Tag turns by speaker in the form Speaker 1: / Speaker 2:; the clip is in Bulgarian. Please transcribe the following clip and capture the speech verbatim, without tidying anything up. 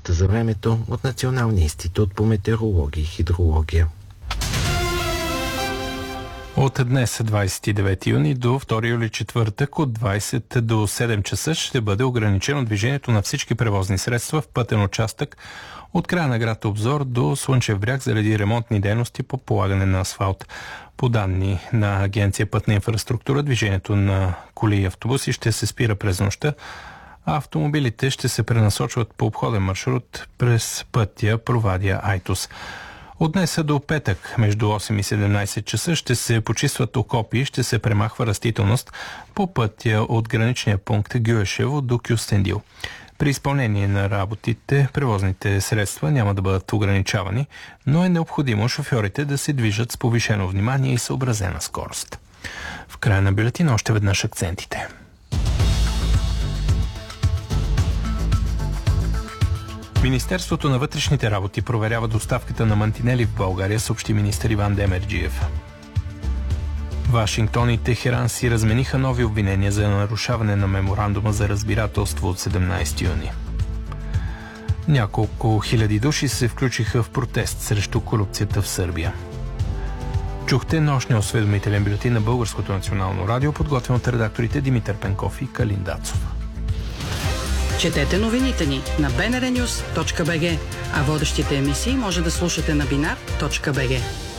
Speaker 1: прогнозата за времето от Националния институт по метеорология и хидрология.
Speaker 2: От днес, двадесет и девети юни, до втори юли, четвъртък, от двадесет до седем часа ще бъде ограничено движението на всички превозни средства в пътен участък от края на град Обзор до Слънчев бряг заради ремонтни дейности по полагане на асфалт. По данни на Агенция Пътна инфраструктура, движението на коли и автобуси ще се спира през нощта, а автомобилите ще се пренасочват по обходен маршрут през пътя Провадия-Айтос. От днес до петък между осем и седемнадесет часа ще се почистват окопи и ще се премахва растителност по пътя от граничния пункт Гюешево до Кюстендил. При изпълнение на работите превозните средства няма да бъдат ограничавани, но е необходимо шофьорите да се движат с повишено внимание и съобразена скорост. В края на бюлетина още веднъж акцентите. Министерството на вътрешните работи проверява доставката на мантинели в България, съобщи министър Иван Демерджиев. Вашингтон и Техеран си размениха нови обвинения за нарушаване на меморандума за разбирателство от седемнадесети юни. Няколко хиляди души се включиха в протест срещу корупцията в Сърбия. Чухте нощния осведомителен бюлетин на Българското национално радио, подготвен от редакторите Димитър Пенков и Калин Дацов.
Speaker 3: Четете новините ни на би ен ар нюз точка би джи, а водещите емисии може да слушате на бинар точка би джи.